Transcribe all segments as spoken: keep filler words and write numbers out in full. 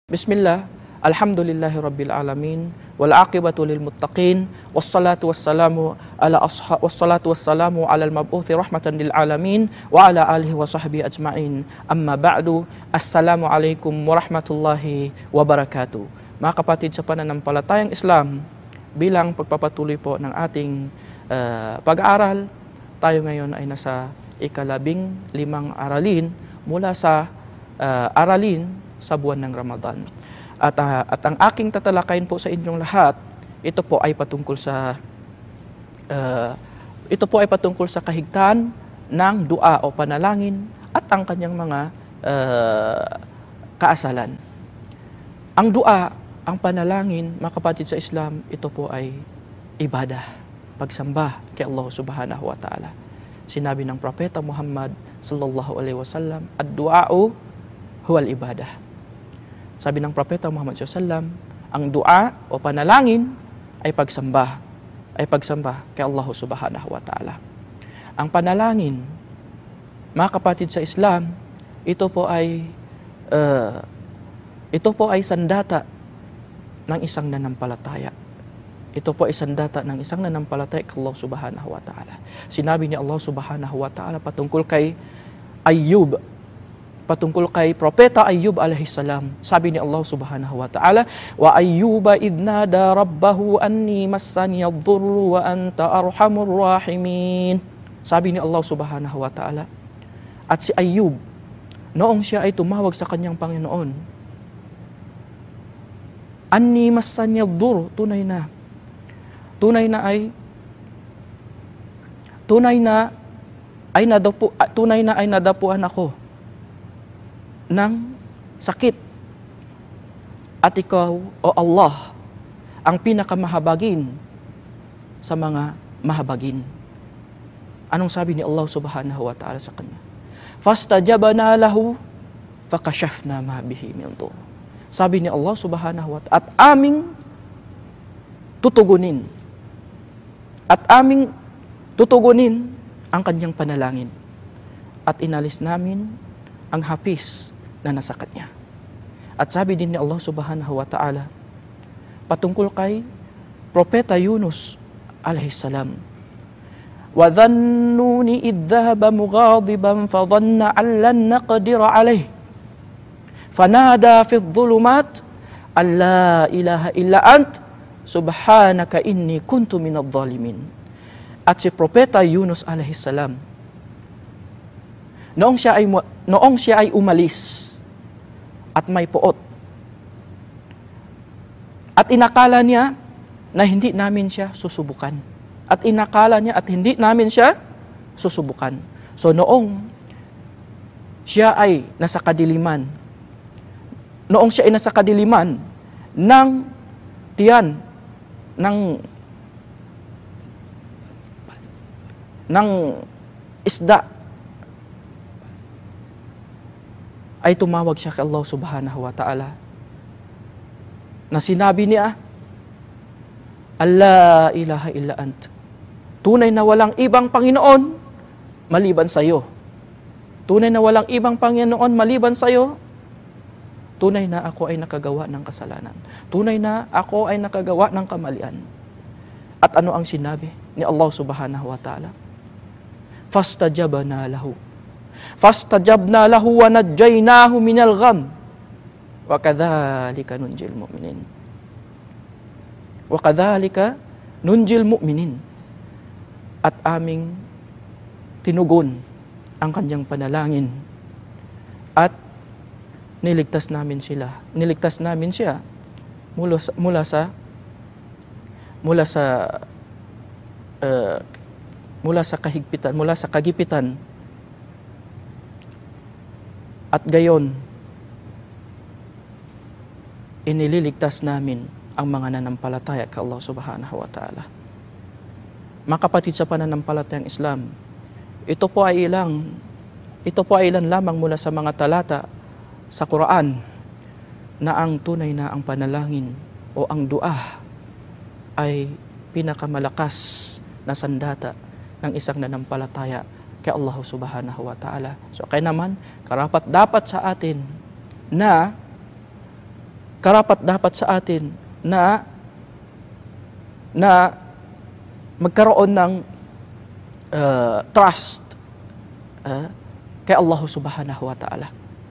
Bismillah, alhamdulillahi rabbil alamin, wal aqibatu lil muttaqin, wassalatu wassalamu ala ashab wassalatu wassalamu ala al mabuthi rahmatan lil alamin wa ala alihi wa sahbihi ajma'in. Amma ba'du, assalamu alaikum warahmatullahi wabarakatuh. Mga kapatid sa pananampalatayang Islam, bilang pagpapatuloy po ng ating uh, pag-aaral, tayo ngayon ay nasa ikalabing limang aralin mula sa uh, aralin sa buwan ng Ramadan. At, uh, at ang aking tatalakayin po sa inyong lahat, ito po ay patungkol sa uh, ito po ay patungkol sa kahigtan ng dua o panalangin at ang kanyang mga uh, kaasalan. Ang dua, ang panalangin, mga kapatid sa Islam, ito po ay ibadah, pagsamba kay Allah subhanahu wa ta'ala. Sinabi ng Propeta Muhammad sallallahu alaihi wasallam, ad-du'a'u huwal ibadah. Sabi ng Propeta Muhammad sallallahu alaihi wasallam, ang dua o panalangin ay pagsamba, ay pagsamba kay Allah subhanahu wa ta'ala. Ang panalangin, mga kapatid sa Islam, ito po ay uh, ito po ay sandata ng isang nanampalataya. Ito po ay sandata ng isang nanampalataya kay Allah subhanahu wa ta'ala. Sinabi ni Allah subhanahu wa ta'ala patungkol kay Ayyub, patungkol kay Propeta Ayyub alaihi salam. Sabi ni Allah subhanahu wa ta'ala, wa ayyuba idnada rabbahu anni massani ad-durru wa anta arhamur rahimin. Sabi ni Allah subhanahu wa ta'ala, at si Ayyub, noong siya ay tumawag sa kanyang Panginoon, anni massani ad-durru, tunay na, tunay na ay, tunay na ay nadapu, tunay na ay nadapuan ako ng sakit. At ikaw, o Allah, ang pinakamahabagin sa mga mahabagin. Anong sabi ni Allah subhanahu wa ta'ala sa kanya? Fastajabna lahu fakashafna ma bihi min dur. Sabi ni Allah subhanahu wa ta'ala, at aming tutugunin, at aming tutugunin ang kanyang panalangin. At inalis namin ang hapis na nasa kanya. At sabi din ni Allah subhanahu wa ta'ala patungkol kay Propeta Yunus alaihi salam, wa dhannuni idh dhahaba mughadiban fa dhanna an lan naqdir alayhi fanada fi adh-dhulumat an la ilaha illa ant subhanaka inni kuntu minadh dhalimin. At si Propeta Yunus alaihi salam, noong siya ay noong siya ay umalis at may puot, at inakala niya na hindi namin siya susubukan, at inakala niya at hindi namin siya susubukan. So noong siya ay nasa kadiliman, noong siya ay nasa kadiliman ng tiyan ng ng isda, ay tumawag siya kay Allah subhanahu wa ta'ala na sinabi niya, Allah ilaha illa ant, tunay na walang ibang Panginoon maliban sa iyo. Tunay na walang ibang Panginoon maliban sa iyo. Tunay na ako ay nakagawa ng kasalanan. Tunay na ako ay nakagawa ng kamalian. At ano ang sinabi ni Allah subhanahu wa ta'ala? Fastajabna lahu Fastajabna lahu wa najjaynahu minal gham wa kadzalika nunjil mu'minin. Wa kadzalika nunjil mu'minin. At aming tinugon ang kanyang panalangin at niligtas namin sila. Niligtas namin siya mula sa mula sa mula sa uh, mula sa kahigpitan, mula sa kagipitan. At gayon, inililigtas namin ang mga nanampalataya kay Allah subhanahu wa ta'ala. Mga kapatid sa pananampalatayang Islam, ito po ay ilang, ito po ay ilan lamang mula sa mga talata sa Quran na ang tunay na ang panalangin o ang dua ay pinakamalakas na sandata ng isang nanampalataya kay Allah subhanahu wa ta'ala. So kaya naman, karapat dapat sa atin na karapat dapat sa atin na na magkaroon ng uh, trust uh, kay Allah subhanahu wa ta'ala.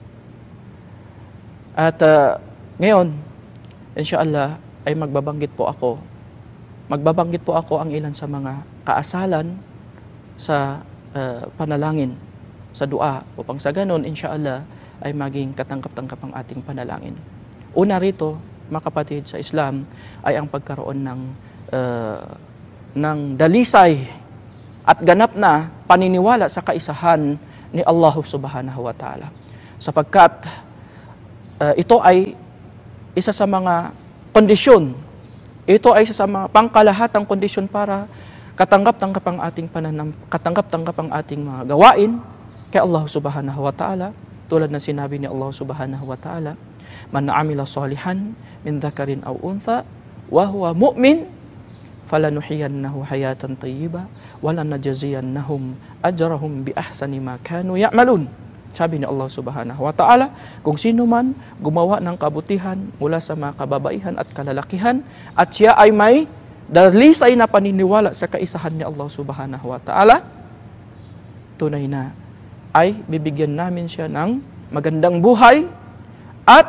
At uh, ngayon, inshallah, ay magbabanggit po ako. Magbabanggit po ako ang ilan sa mga kaasalan sa uh, panalangin, sa dua, upang sa ganon, inshallah, ay maging katanggap-tanggap ang ating panalangin. Una rito, mga kapatid sa Islam, ay ang pagkaroon ng, uh, ng dalisay at ganap na paniniwala sa kaisahan ni Allah subhanahu wa ta'ala. Sapagkat uh, ito ay isa sa mga kondisyon, ito ay isa sa mga pangkalahatang kondisyon para katanggap-tanggap ang ating pananam, katanggap-tanggap ang ating mga gawain kay Allah subhanahu wa ta'ala. Tulad na sinabi ni Allah subhanahu wa ta'ala, man amila salihan min dhakarin aw untha wa huwa mu'min falanuhiyannahu hayatan tayyiba wa lanajziyannahum ajrahum bi ahsani ma kanu ya'malun. Sabi ni Allah subhanahu wa ta'ala, kung sino man gumawa ng kabutihan mula sa mga kababaihan at kalalakihan at siya ay may dalisay na paniniwala sa kaisahan ni Allah subhanahu wa ta'ala, tunay na ay bibigyan namin siya ng magandang buhay at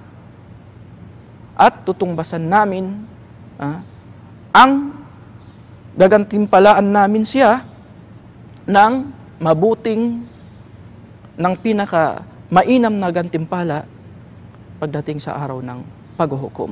at tutungbasan namin ah, ang gagantimpalaan namin siya ng mabuting, ng pinaka mainam na gantimpala pagdating sa araw ng paghuhukom.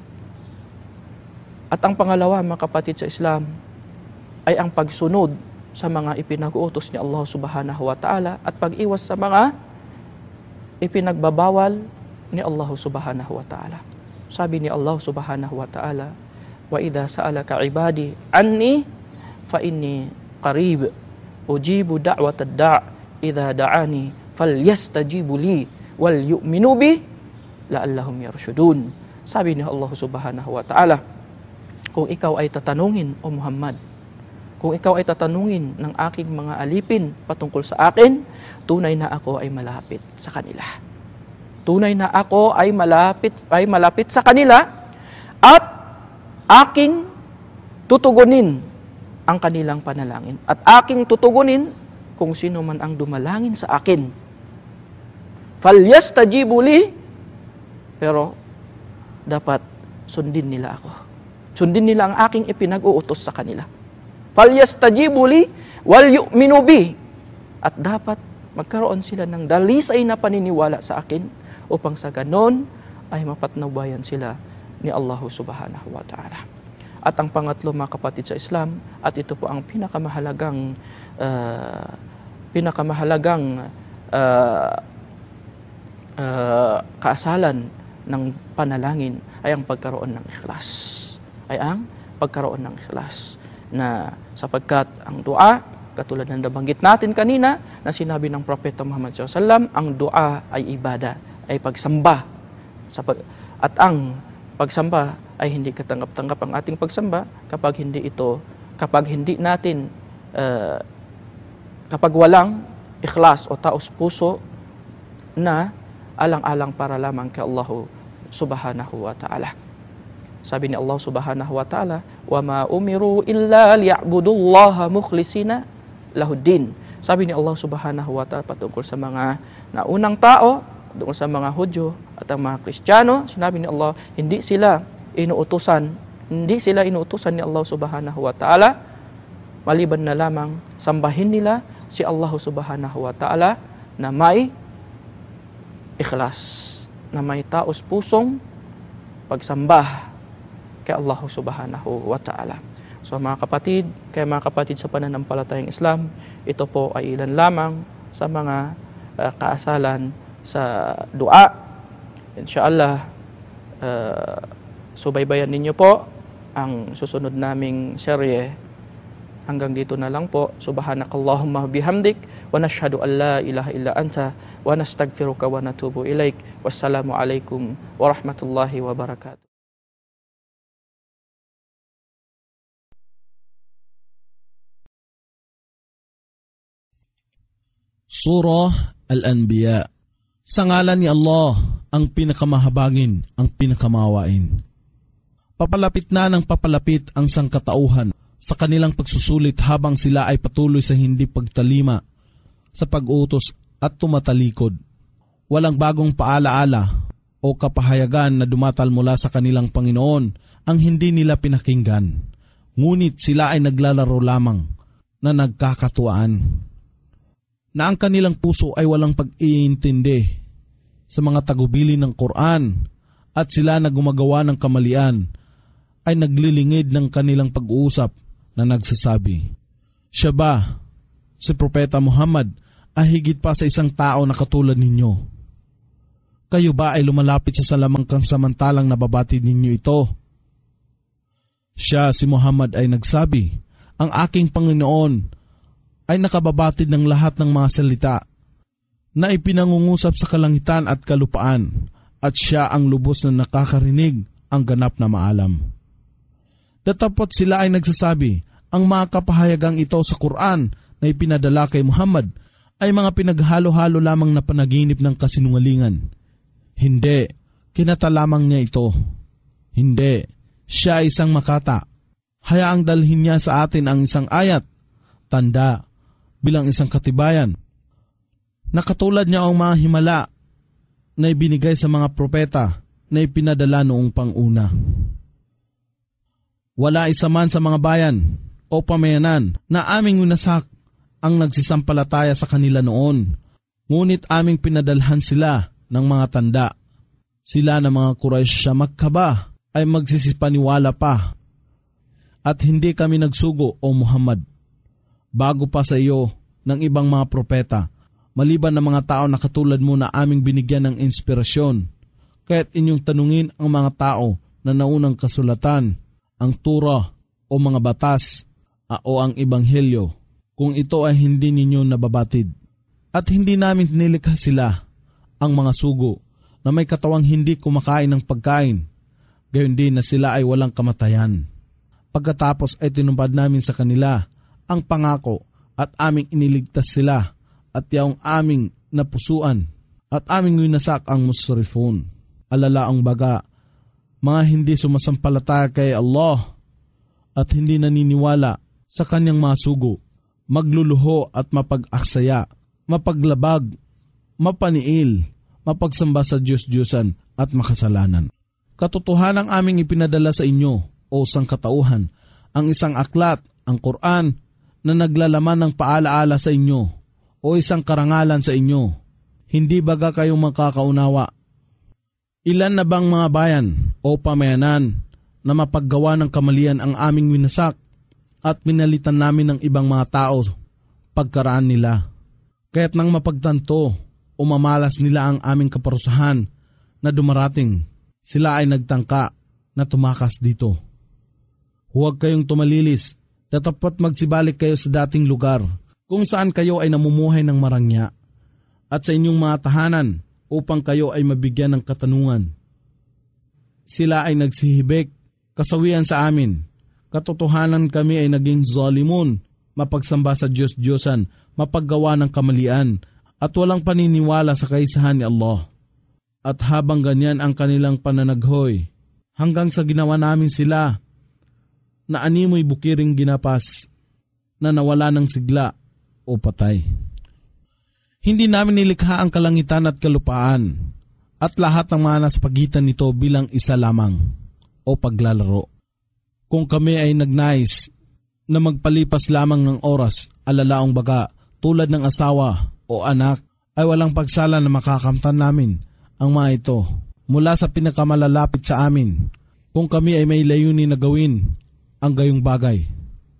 At ang pangalawa, mga kapatid sa Islam, ay ang pagsunod sa mga ipinag-uutos ni Allah subhanahu wa ta'ala at pag-iwas sa mga ipinagbabawal ni Allah subhanahu wa ta'ala. Sabi ni Allah subhanahu wa ta'ala, wa idha sa'alaka ibadi anni fa inni qarib ujibu da'watad da' idha da'ani falyastajibu li wal yu'minu bi la'allahum yarshudun. Sabi ni Allah subhanahu wa ta'ala, kung ikaw ay tatanungin, O Muhammad, kung ikaw ay tatanungin ng aking mga alipin patungkol sa akin, tunay na ako ay malapit sa kanila. Tunay na ako ay malapit, ay malapit sa kanila at aking tutugunin ang kanilang panalangin. At aking tutugunin kung sino man ang dumalangin sa akin. Falyastajibu li, pero dapat sundin nila ako. Sundin nila ang aking ipinag-uutos sa kanila. Falyastajibu li wal yu'minu bi, at dapat magkaroon sila ng dalisay na paniniwala sa akin upang sa ganon ay mapatnubayan sila ni Allah subhanahu wa ta'ala. At ang pangatlo, mga kapatid sa Islam, at ito po ang pinakamahalagang uh, pinakamahalagang uh, uh, kaasalan ng panalangin ay ang pagkaroon ng ikhlas. Ay ang pagkaroon ng ikhlas. Na sapagkat ang dua, katulad ng nabanggit natin kanina, na sinabi ng Propeta Muhammad sallallahu alaihi wasallam, ang dua ay ibada, ay pagsamba. At ang pagsamba ay hindi katanggap-tanggap ang ating pagsamba kapag hindi ito, kapag hindi natin, uh, kapag walang ikhlas o taos puso na alang-alang para lamang kay Allah subhanahu wa ta'ala. Sabi ni Allah subhanahu wa ta'ala, wa ma umiru illa liya'budullaha mukhlisina lahuddin. Sabi ni Allah subhanahu wa ta'ala patungkol sa mga naunang tao, patungkol sa mga Hudyo at ang mga Kristiyano, sinabi ni Allah, hindi sila inuutusan, hindi sila inuutusan ni Allah subhanahu wa ta'ala, maliban na lamang sambahin nila si Allah subhanahu wa ta'ala na may ikhlas, na may taos pusong pagsambah kay Allah subhanahu wa ta'ala. So mga kapatid, kaya mga kapatid sa pananampalatayang Islam, ito po ay ilan lamang sa mga uh, kaasalan sa dua. Inshallah, uh, subaybayan ninyo po ang susunod naming serye. Hanggang dito na lang po. Subhanakallahumma bihamdik wa nashhadu an la ilaha illa anta wa nastaghfiruka wa natubu ilaik. Wassalamu alaikum warahmatullahi wabarakatuh. Surah Al-Anbiya. Sa ngalan ni Allah, ang pinakamahabagin, ang pinakamawain. Papalapit na ng papalapit ang sangkatauhan sa kanilang pagsusulit habang sila ay patuloy sa hindi pagtalima, sa pag-utos at tumatalikod. Walang bagong paalaala o kapahayagan na dumatal mula sa kanilang Panginoon ang hindi nila pinakinggan. Ngunit sila ay naglalaro lamang na nagkakatuwaan. Na ang kanilang puso ay walang pag-iintindi sa mga tagubili ng Quran at sila na gumagawa ng kamalian ay naglilingid ng kanilang pag-uusap na nagsasabi, siya ba, si Propeta Muhammad, ay higit pa sa isang tao na katulad ninyo? Kayo ba ay lumalapit sa salamangkang samantalang nababatid ninyo ito? Siya, si Muhammad, ay nagsabi, ang aking Panginoon ay nakababatid ng lahat ng mga salita na ipinangungusap sa kalangitan at kalupaan at siya ang lubos na nakakarinig ang ganap na maalam. Datapot sila ay nagsasabi, ang mga kapahayagang ito sa Quran na ipinadala kay Muhammad ay mga pinaghalo-halo lamang na panaginip ng kasinungalingan. Hindi, kinata lamang niya ito. Hindi, siya ay isang makata. Hayaang dalhin niya sa atin ang isang ayat, tanda, bilang isang katibayan. Nakatulad niya ang mga himala na ibinigay sa mga propeta na ipinadala noong panguna. Wala isa man sa mga bayan o pamayanan na aming winasak ang nagsisampalataya sa kanila noon, ngunit aming pinadalhan sila ng mga tanda. Sila na mga Quraysh sa Makkah ba ay magsisipaniwala pa at hindi kami nagsugo o Muhammad bago pa sa iyo ng ibang mga propeta, maliban ng mga tao na katulad mo na aming binigyan ng inspirasyon. Kaya't inyong tanungin ang mga tao na naunang kasulatan, ang Torah o mga batas o ang Ebanghelyo, kung ito ay hindi ninyo nababatid. At hindi namin nilikha sila, ang mga sugo, na may katawang hindi kumakain ng pagkain, gayon din na sila ay walang kamatayan. Pagkatapos ay tinumpad namin sa kanila ang pangako at aming iniligtas sila at yaong aming napusuan at aming winasak ang musrifun. Alala ang baga, mga hindi sumasampalataya kay Allah at hindi naniniwala sa kanyang mga sugo, magluluho at mapag-aksaya, mapaglabag, mapaniil, mapagsamba sa Diyos-Diyosan at makasalanan. Katotohanang aming ipinadala sa inyo, o sangkatauhan, ang isang aklat, ang Quran, na naglalaman ng paalaala sa inyo, o isang karangalan sa inyo. Hindi baga kayong makakaunawa? Ilan na bang mga bayan o pamayanan na mapaggawa ng kamalian ang aming winasak at pinalitan namin ng ibang mga tao pagkaraan nila? Kaya't nang mapagtanto o mamalas nila ang aming kaparusahan na dumarating, sila ay nagtangka na tumakas dito. Huwag kayong tumalilis, tatapat magsibalik kayo sa dating lugar kung saan kayo ay namumuhay ng marangya at sa inyong mga tahanan upang kayo ay mabigyan ng katanungan. Sila ay nagsihibik, kasawian sa amin. Katotohanan kami ay naging zalimun, mapagsamba sa Diyos-Diyosan, mapaggawa ng kamalian, at walang paniniwala sa kaisahan ni Allah. At habang ganyan ang kanilang pananaghoy, hanggang sa ginawa namin sila na animoy bukiring ginapas, na nawala ng sigla o patay. Hindi namin nilikha ang kalangitan at kalupaan at lahat ng mga nasa pagitan nito bilang isa lamang o paglalaro. Kung kami ay nagnais na magpalipas lamang ng oras, alalaong baga tulad ng asawa o anak, ay walang pagsala na makakamtan namin ang mga ito mula sa pinakamalalapit sa amin kung kami ay may layunin na gawin ang gayong bagay.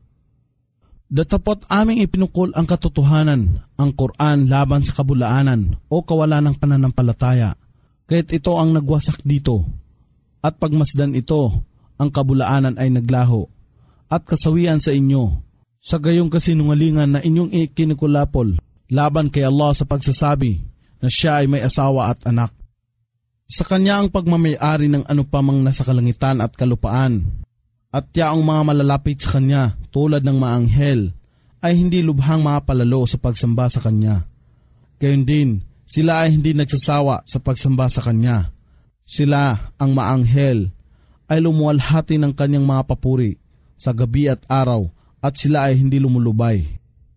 Datapot aming ipinukol ang katotohanan, ang Quran laban sa kabulaanan o kawalan ng pananampalataya. Kaya't ito ang nagwasak dito, at pagmasdan ito, ang kabulaanan ay naglaho, at kasawian sa inyo, sa gayong kasinungalingan na inyong ikinikulapol, laban kay Allah sa pagsasabi na siya ay may asawa at anak. Sa kanya ang pagmamayari ng ano pa mang nasa kalangitan at kalupaan, at yaong mga malalapit sa kanya tulad ng mga anghel ay hindi lubhang mapalalo sa pagsamba sa kanya. Gayon din, Sila ay hindi nagsasawa sa pagsamba sa Kanya. Sila, ang maanghel, ay lumuwalhati ng Kanyang mga papuri sa gabi at araw at sila ay hindi lumulubay.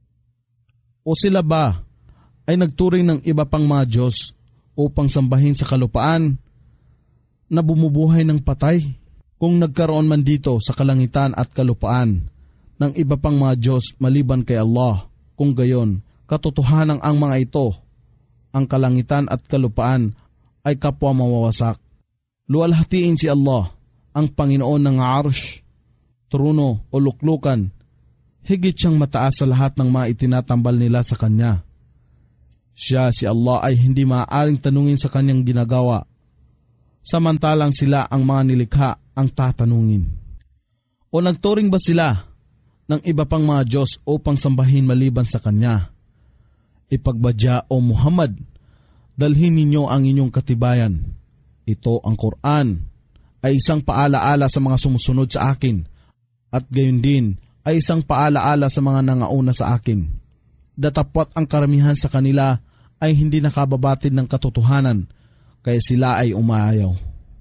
O sila ba ay nagturing ng iba pang mga Diyos upang sambahin sa kalupaan na bumubuhay ng patay? Kung nagkaroon man dito sa kalangitan at kalupaan ng iba pang mga Diyos maliban kay Allah, kung gayon, katotohanan ang mga ito, ang kalangitan at kalupaan ay kapwa mawawasak. Luwalhatiin si Allah, ang Panginoon ng arsh, trono o luklukan, higit siyang mataas sa lahat ng mga itinatambal nila sa Kanya. Siya, si Allah, ay hindi maaaring tanungin sa Kanyang ginagawa, samantalang sila ang mga nilikha ang tatanungin. O nagturing ba sila ng iba pang mga Diyos upang sambahin maliban sa Kanya? Ipagbadya, o Muhammad, dalhin ninyo ang inyong katibayan. Ito, ang Quran, ay isang paalaala sa mga sumusunod sa akin, at gayon din ay isang paalaala sa mga nangauna sa akin. Datapwat ang karamihan sa kanila ay hindi nakababatid ng katotohanan, kaya sila ay umayaw.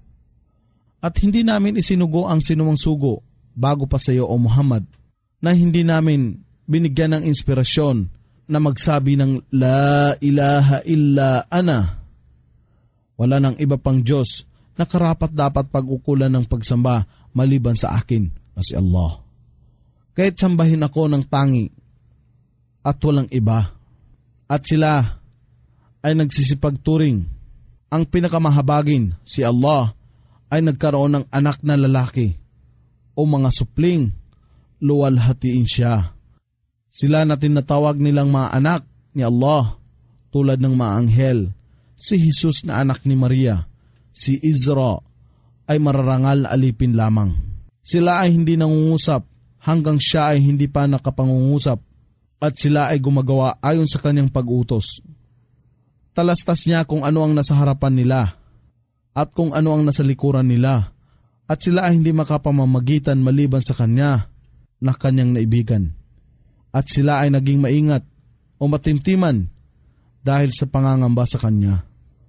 At hindi namin isinugo ang sinumang sugo bago pa sa iyo, o Muhammad, na hindi namin binigyan ng inspirasyon na magsabi ng La ilaha illa ana. Wala nang iba pang Diyos na karapat dapat pag-ukulan ng pagsamba maliban sa akin na si Allah. Kahit sambahin ako ng tangi at walang iba. At sila ay nagsisipagturing. Ang pinakamahabagin, si Allah, ay nagkaroon ng anak na lalaki o mga supling, luwalhatiin siya. Sila na tinatawag nilang mga anak ni Allah, tulad ng mga anghel. Si Jesus na anak ni Maria, si Izra, ay mararangal na alipin lamang. Sila ay hindi nangungusap hanggang siya ay hindi pa nakapangungusap, at sila ay gumagawa ayon sa kanyang pag-utos. Talastas niya kung ano ang nasa harapan nila at kung ano ang nasa likuran nila, at sila ay hindi makapamamagitan maliban sa kanya na kanyang naibigan. At sila ay naging maingat o matimtiman dahil sa pangangamba sa Kanya.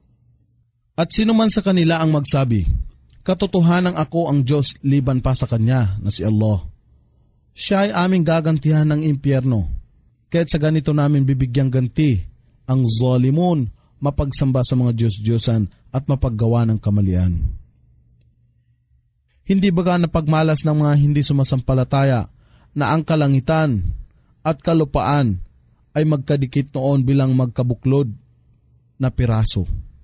At sino man sa kanila ang magsabi, katotohanan ako ang Diyos liban pa sa Kanya na si Allah, siya ay aming gagantihan ng impyerno, kaya't sa ganito namin bibigyang ganti ang zalimun, mapagsamba sa mga Diyos-Diyosan at mapaggawa ng kamalian. Hindi baga napagmalas ng mga hindi sumasampalataya na ang kalangitan at kalupaan ay magkadikit noon bilang magkabuklod na piraso.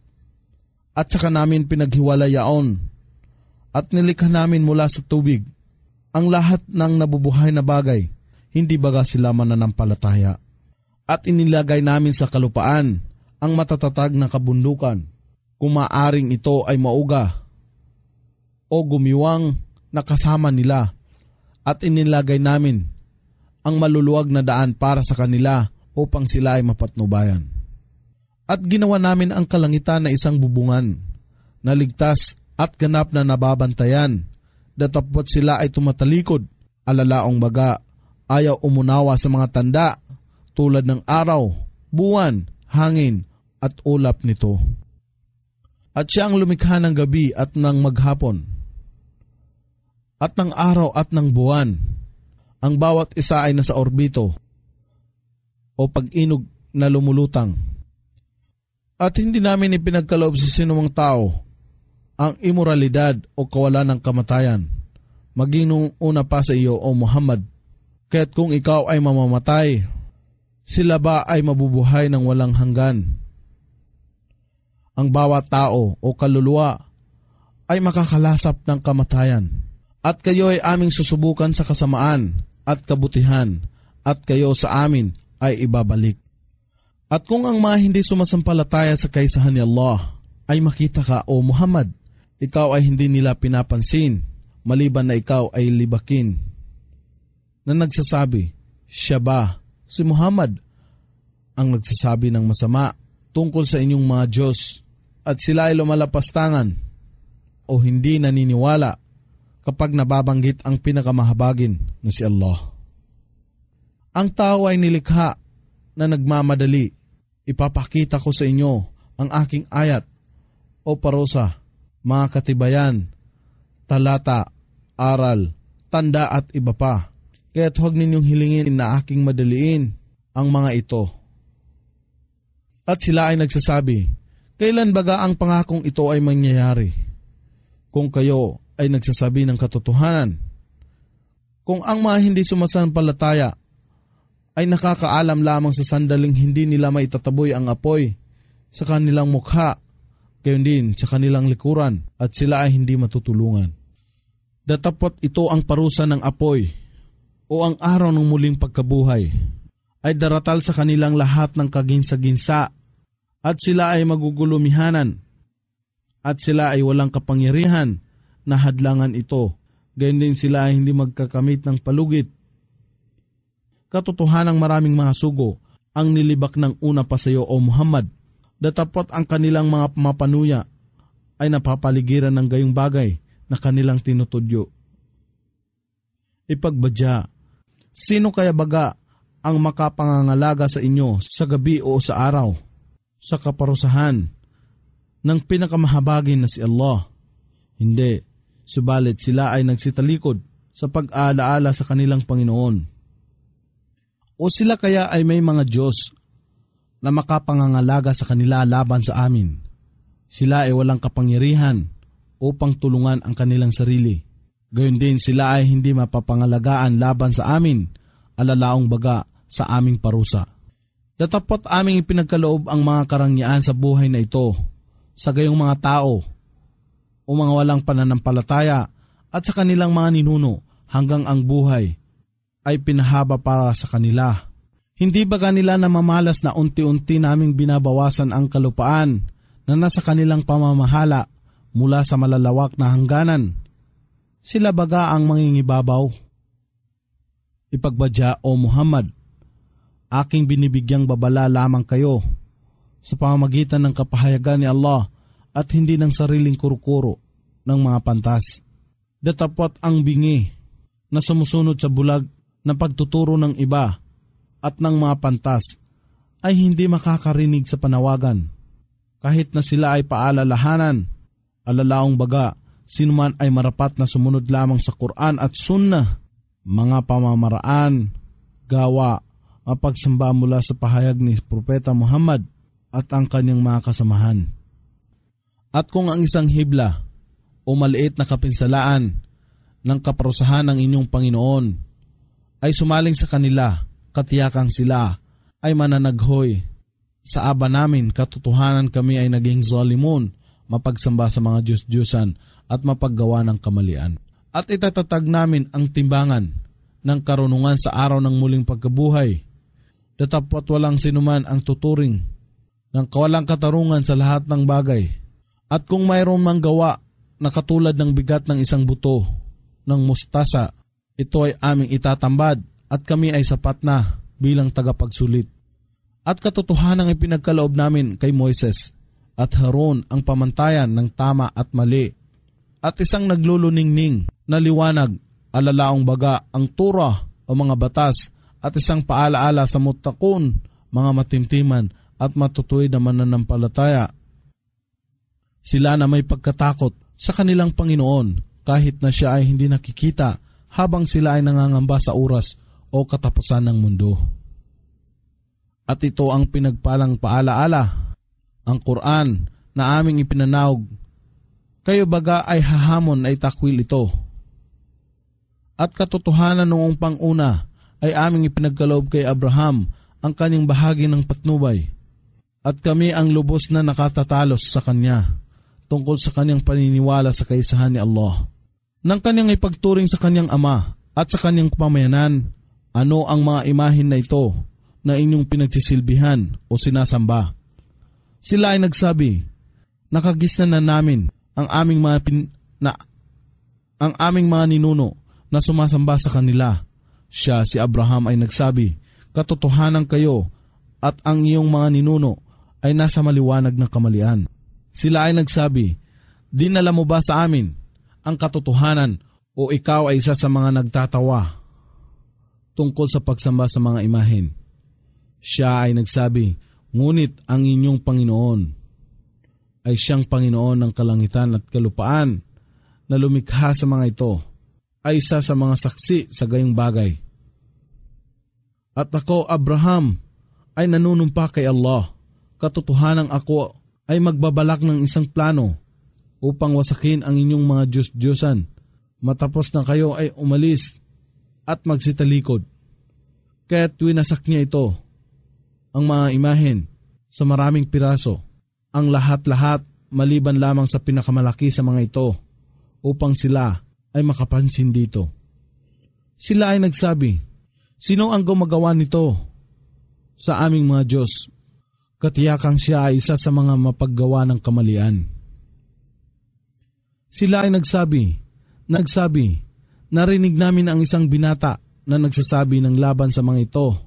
At saka namin pinaghiwalayaon at nilikha namin mula sa tubig ang lahat ng nabubuhay na bagay, hindi baga sila mananampalataya. At inilagay namin sa kalupaan ang matatatag na kabundukan, kung maaring ito ay mauga o gumiwang na kasama nila, at inilagay namin ang maluluwag na daan para sa kanila upang sila ay mapatnubayan. At ginawa namin ang kalangitan na isang bubungan, na ligtas at ganap na nababantayan, datapwat sila ay tumatalikod, alalaong baga, ayaw umunawa sa mga tanda, tulad ng araw, buwan, hangin, at ulap nito. At siya ang lumikha ng gabi at ng maghapon, at ng araw at ng buwan. Ang bawat isa ay nasa orbito o pag-inog na lumulutang. At hindi namin ipinagkaloob sa sinumang tao ang imoralidad o kawalan ng kamatayan, maging nung una pa sa iyo, o Muhammad. Kaya't kung ikaw ay mamamatay, sila ba ay mabubuhay ng walang hanggan? Ang bawat tao o kaluluwa ay makakalasap ng kamatayan. At kayo ay aming susubukan sa kasamaan at kabutihan, at kayo sa amin ay ibabalik. At kung ang mga hindi sumasampalataya sa kaisahan ni Allah ay makita ka, o Muhammad, ikaw ay hindi nila pinapansin, maliban na ikaw ay libakin, na nagsasabi, siya ba, si Muhammad, ang nagsasabi ng masama tungkol sa inyong mga Diyos, at sila ay lumalapastangan o hindi naniniwala kapag nababanggit ang pinakamahabagin na si Allah. Ang tao ay nilikha na nagmamadali, ipapakita ko sa inyo ang aking ayat o parusa, mga katibayan, talata, aral, tanda at iba pa. Kaya't huwag ninyong hilingin na aking madaliin ang mga ito. At sila ay nagsasabi, kailan baga ang pangakong ito ay mangyayari? Kung kayo ay nagsasabi ng katotohanan, kung ang mga hindi sumasampalataya ay nakakaalam lamang sa sandaling hindi nila maitataboy ang apoy sa kanilang mukha, gayon din sa kanilang likuran, at sila ay hindi matutulungan. Datapot ito ang parusa ng apoy o ang araw ng muling pagkabuhay ay daratal sa kanilang lahat ng kaginsa-ginsa, at sila ay magugulumihanan, at sila ay walang kapangyarihan na hadlangan ito, gayon din sila ay hindi magkakamit ng palugit. Katotohanang maraming mga sugo ang nilibak ng una pa sa iyo, O Muhammad. Datapot ang kanilang mga mapanuya ay napapaligiran ng gayong bagay na kanilang tinutudyo. Ipagbadya, sino kaya baga ang makapangangalaga sa inyo sa gabi o sa araw, sa kaparusahan ng pinakamahabagin na si Allah? Hindi, subalit sila ay nagsitalikod sa pag-aalaala sa kanilang Panginoon. O sila kaya ay may mga Diyos na makapangangalaga sa kanila laban sa amin? Sila ay walang kapangyarihan upang tulungan ang kanilang sarili. Gayon din sila ay hindi mapapangalagaan laban sa amin, alalaong baga sa aming parusa. Datapot aming ipinagkaloob ang mga karangyaan sa buhay na ito sa gayong mga tao o mga walang pananampalataya at sa kanilang mga ninuno hanggang ang buhay ay pinahaba para sa kanila. Hindi ba kanila namamalas na unti-unti naming binabawasan ang kalupaan na nasa kanilang pamamahala mula sa malalawak na hangganan? Sila baga ang mangingibabaw? Ipagbadya, O Muhammad, aking binibigyang babala lamang kayo sa pamamagitan ng kapahayagan ni Allah at hindi ng sariling kurukuro ng mga pantas. Datapot ang bingi na sumusunod sa bulag na pagtuturo ng iba at ng mga pantas ay hindi makakarinig sa panawagan. Kahit na sila ay paalalahanan, alalaong baga, sinuman ay marapat na sumunod lamang sa Quran at Sunnah, mga pamamaraan, gawa, mapagsamba mula sa pahayag ni Propeta Muhammad at ang kanyang mga kasamahan. At kung ang isang hibla o maliit na kapinsalaan ng kaparusahan ng inyong Panginoon ay sumaling sa kanila, katiyakang sila ay mananaghoy. Sa aba namin, katotohanan kami ay naging zalimun, mapagsamba sa mga Diyos-Diyosan at mapaggawa ng kamalian. At itatatag namin ang timbangan ng karunungan sa araw ng muling pagkabuhay. Datapot walang sinuman ang tuturing ng kawalang katarungan sa lahat ng bagay. At kung mayroon mang gawa na katulad ng bigat ng isang buto ng mustasa, ito ay aming itatambad at kami ay sapat na bilang tagapagsulit. At katotohanang ipinagkaloob namin kay Moises at Haron ang pamantayan ng tama at mali at isang nagluluningning na liwanag, alalaong baga ang Torah o mga batas at isang paalaala sa mutakun, mga matimtiman at matutuwid na mananampalataya. Sila na may pagkatakot sa kanilang Panginoon kahit na siya ay hindi nakikita habang sila ay nangangamba sa oras o katapusan ng mundo. At ito ang pinagpalang paalaala, ang Quran na aming ipinanawag. Kayo baga ay hahamon ay takwil ito. At katotohanan noong panguna ay aming ipinagkaloob kay Abraham ang kanyang bahagi ng patnubay. At kami ang lubos na nakatatalos sa kanya tungkol sa kanyang paniniwala sa kaisahan ni Allah. Nang kanyang ipagturing sa kanyang ama at sa kanyang pamayanan, ano ang mga imahin na ito na inyong pinagsisilbihan o sinasamba? Sila ay nagsabi, nakagisnan na namin ang aming mga pin, na ang aming mga ninuno na sumasamba sa kanila. Siya, si Abraham, ay nagsabi, katotohanan kayo at ang iyong mga ninuno ay nasa maliwanag na kamalian. Sila ay nagsabi, dinala mo ba sa amin ang katotohanan o ikaw ay isa sa mga nagtatawa tungkol sa pagsamba sa mga imahen? Siya ay nagsabi, Ngunit ang inyong Panginoon ay siyang Panginoon ng kalangitan at kalupaan na lumikha sa mga ito, ay isa sa mga saksi sa gayong bagay. At ako, Abraham, ay nanunumpa kay Allah. Katotohanang ako ay magbabalak ng isang plano upang wasakin ang inyong mga Diyos-Diyosan matapos na kayo ay umalis at magsitalikod. Kaya't winasak niya ito, ang mga imahen, sa maraming piraso, ang lahat-lahat maliban lamang sa pinakamalaki sa mga ito, upang sila ay makapansin dito. Sila ay nagsabi, sino ang gumagawa nito sa aming mga Diyos? Katiyakang siya ay isa sa mga mapaggawa ng kamalian. Sila ay nagsabi, nagsabi, narinig namin ang isang binata na nagsasabi ng laban sa mga ito